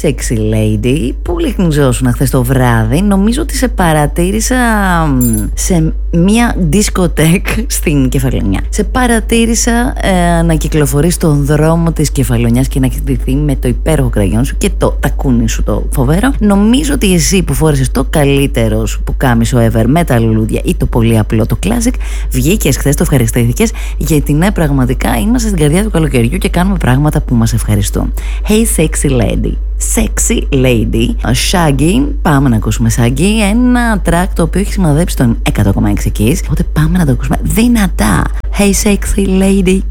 Hey sexy lady, πού λιχνιζόσουν χθες το βράδυ? Νομίζω ότι σε παρατήρησα σε μια discotheque στην Κεφαλονιά. Σε παρατήρησα να κυκλοφορείς στον δρόμο της Κεφαλονιάς και να χτυπηθεί με το υπέροχο κραγιόν σου και το τακούνι σου το φοβερό. Νομίζω ότι εσύ που φόρεσες το καλύτερο σου πουκάμισο ever με τα λουλούδια ή το πολύ απλό το classic, βγήκες χθες, το ευχαριστήθηκες, γιατί ναι, πραγματικά είμαστε στην καρδιά του καλοκαιριού και κάνουμε πράγματα που μας ευχαριστούν. Hey sexy lady, sexy lady, Shaggy, πάμε να ακούσουμε Shaggy, ένα track το οποίο έχει σημαδέψει τον 100,6 Kiss, οπότε πάμε να το ακούσουμε δυνατά. Hey sexy lady.